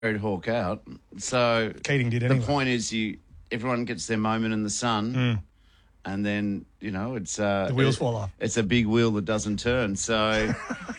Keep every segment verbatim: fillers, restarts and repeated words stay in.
hawk out. So Keating did anyway. The point is, you everyone gets their moment in the sun, mm. and then you know it's uh, the wheels it, fall off. It's a big wheel that doesn't turn. So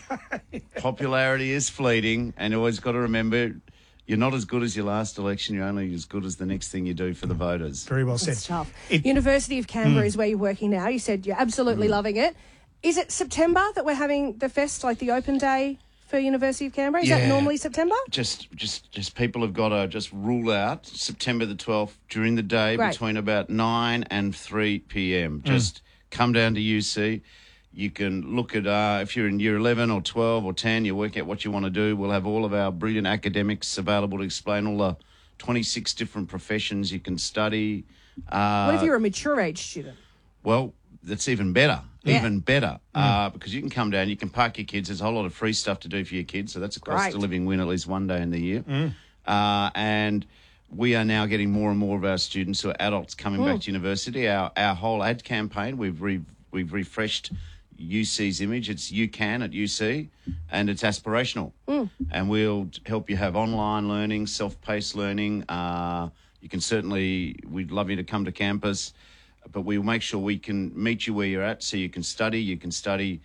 popularity is fleeting, and you always got to remember, you're not as good as your last election. You're only as good as the next thing you do for the voters. Very well said. That's tough. It, University of Canberra mm. is where you're working now. You said you're absolutely mm. loving it. Is it September that we're having the fest, like the open day for University of Canberra? Is yeah. that normally September? Just, just, just people have got to just rule out September the twelfth during the day Great. between about nine and three p.m. Mm. Just come down to U C. You can look at, uh, if you're in year eleven or twelve or ten, you work out what you want to do. We'll have all of our brilliant academics available to explain all the twenty-six different professions you can study. Uh, what if you're a mature age student? Well, that's even better, yeah. even better, mm. uh, because you can come down, you can park your kids. There's a whole lot of free stuff to do for your kids, so that's a cost Great. of living win at least one day in the year. Mm. Uh, and we are now getting more and more of our students who are adults coming mm. back to university. Our our whole ad campaign, we've re, we've refreshed U C's image. It's You Can at U C, and it's aspirational. Mm. And we'll help you have online learning, self-paced learning. Uh, you can certainly, we'd love you to come to campus, but we'll make sure we can meet you where you're at so you can study. You can study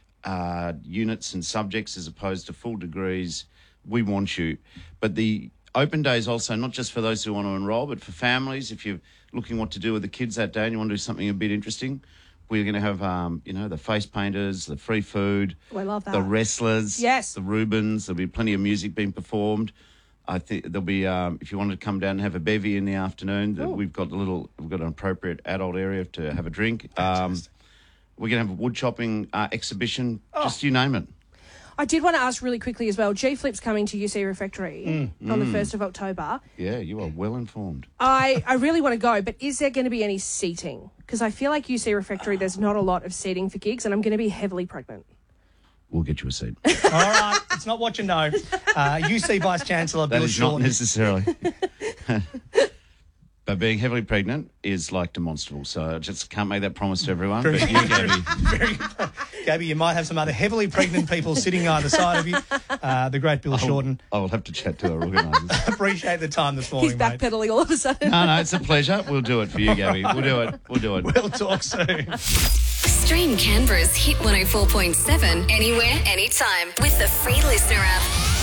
uh, units and subjects as opposed to full degrees. We want you. But the open day is also not just for those who want to enrol, but for families. If you're looking what to do with the kids that day and you want to do something a bit interesting, we're going to have, um, you know, the face painters, the free food, oh, I love that. the wrestlers, yes. the Rubens. There'll be plenty of music being performed. I think there'll be, um, if you wanted to come down and have a bevy in the afternoon, Ooh. we've got a little, we've got an appropriate adult area to have a drink. Um, we're going to have a wood chopping uh, exhibition, oh. just you name it. I did want to ask really quickly as well, G-Flip's coming to U C Refectory mm. on mm. the first of October. Yeah, you are well informed. I, I really want to go, but is there going to be any seating? Because I feel like U C Refectory, there's not a lot of seating for gigs, and I'm going to be heavily pregnant. We'll get you a seat. All right, it's not what you know. Uh, U C Vice-Chancellor Bill That is Shorten. not necessarily. But being heavily pregnant is like demonstrable, so I just can't make that promise to everyone. Very, but you, Gabby. Very good. Gabby, you might have some other heavily pregnant people sitting either side of you. Uh, the great Bill I'll, Shorten. I will have to chat to our organisers. Appreciate the time this morning, He's backpedaling all of a sudden. No, no, it's a pleasure. We'll do it for you, Gabby. We'll do it. We'll do it. We'll talk soon. Stream Canberra's Hit one oh four point seven anywhere, anytime with the free Listener app.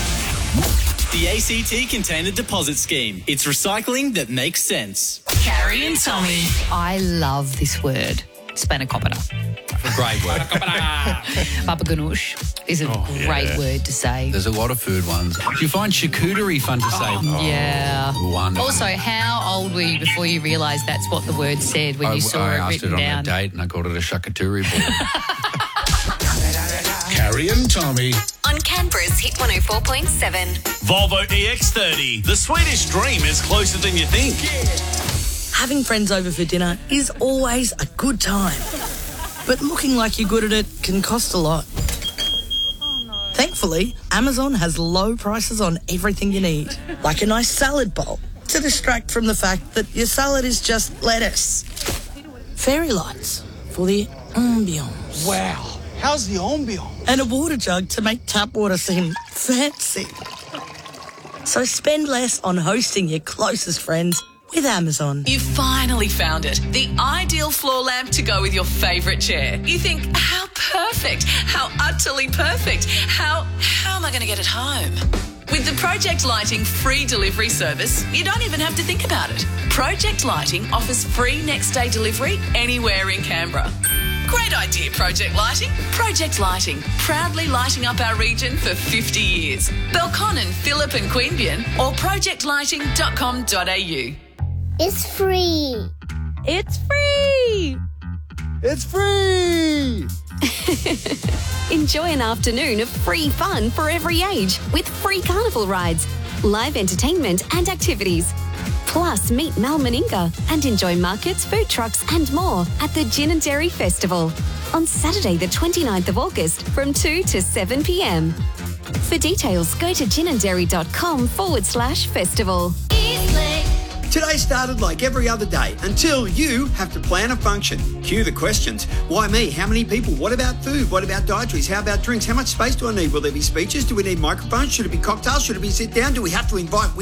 The A C T Container Deposit Scheme. It's recycling that makes sense. Carrie and Tommy. I love this word, spanakopita. Great word. Baba ganoush is a Oh, great yeah. word to say. There's a lot of food ones. Do you find charcuterie fun to say? Oh, Yeah. Wonderful. Also, how old were you before you realised that's what the word said when I, you saw I it asked written it on down? a date and I called it a charcuterie board. Carrie and Tommy. On Canberra's Hit one oh four point seven. Volvo E X thirty. The Swedish dream is closer than you think. Having friends over for dinner is always a good time. But looking like you're good at it can cost a lot. Thankfully, Amazon has low prices on everything you need. Like a nice salad bowl to distract from the fact that your salad is just lettuce. Fairy lights for the ambience. Wow. How's the ambiance? And a water jug to make tap water seem fancy. So spend less on hosting your closest friends with Amazon. You finally found it. The ideal floor lamp to go with your favourite chair. You think, how perfect, how utterly perfect, how, how am I going to get it home? With the Project Lighting free delivery service, you don't even have to think about it. Project Lighting offers free next day delivery anywhere in Canberra. Great idea, Project Lighting. Project Lighting, proudly lighting up our region for fifty years. Belconnen, Phillip and Queanbeyan or project lighting dot com dot a u. It's free. It's free. It's free. Enjoy an afternoon of free fun for every age with free carnival rides, live entertainment and activities. Plus, meet Mal Meninga and enjoy markets, food trucks and more at the Gin and Dairy Festival on Saturday the twenty-ninth of August from two to seven p.m. For details, go to ginanddairy.com forward slash festival. Today started like every other day until you have to plan a function. Cue the questions. Why me? How many people? What about food? What about dietaries? How about drinks? How much space do I need? Will there be speeches? Do we need microphones? Should it be cocktails? Should it be sit down? Do we have to invite